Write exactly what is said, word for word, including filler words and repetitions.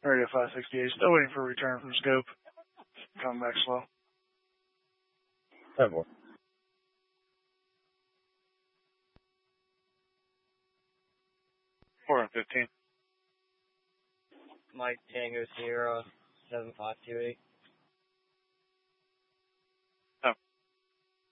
Radio five sixty-eight, still waiting for a return from scope. Coming back slow. ten four. four and fifteen. Mike Tango Sierra, seven five two eight.